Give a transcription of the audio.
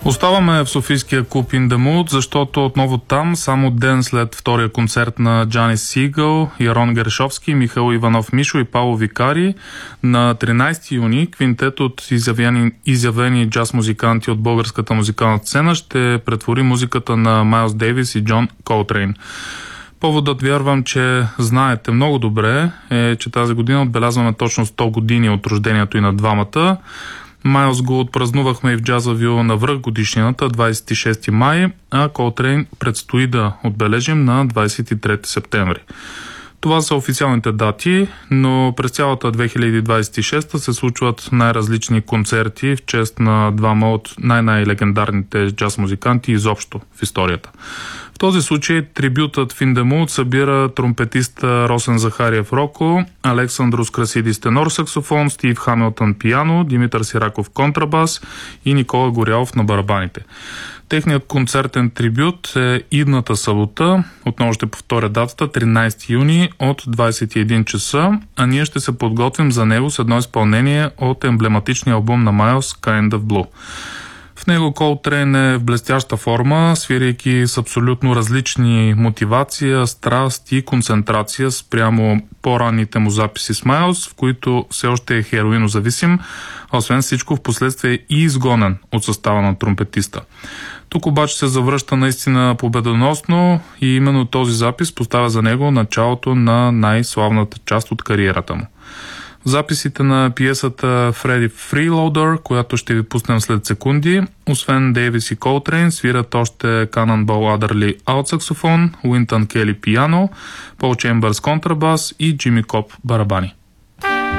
Оставаме в Софийския клуб In The Mood, защото отново там, само ден след втория концерт на Джани Сигъл, Ярон Герешовски, Михаил Иванов Мишо и Пауло Викари, на 13 юни квинтет от изявени джаз музиканти от българската музикална сцена ще претвори музиката на Майлс Дейвис и Джон Колтрейн. Поводът, вярвам, че знаете много добре, е, че тази година отбелязваме точно 100 години от рождението и на двамата. Майлс го отпразнувахме и в Джазавил на връхгодишнината, 26 май, а Колтрейн предстои да отбележим на 23 септември. Това са официалните дати, но през цялата 2026 се случват най-различни концерти в чест на двама от най-легендарните джаз музиканти изобщо в историята. В този случай трибютът в In The Mood събира тромпетиста Росен Захариев Роко, Александрос Красидис тенор саксофон, Стив Хамилтън пиано, Димитър Сираков контрабас и Никола Горялов на барабаните. Техният концертен трибют е идната събота, отново ще повторя датата, 13 юни от 21 часа, а ние ще се подготвим за него с едно изпълнение от емблематичния албум на Майлс Kind of Blue. В него Колтрейн е в блестяща форма, свирейки с абсолютно различни мотивация, страст и концентрация спрямо по-ранните му записи с Майлс, в които все още е хероинозависим, а освен всичко в последствие и изгонен от състава на тромпетиста. Тук обаче се завръща наистина победоносно и именно този запис поставя за него началото на най-славната част от кариерата му. Записите на пиесата Фреди Freeloader, която ще ви пуснем след секунди, освен Дейвис и Колтрейн, свират още Cannonball Adderley алт саксофон, Уинтън Кели пиано, Пол Чембърс контрабас и Джимми Коп барабани.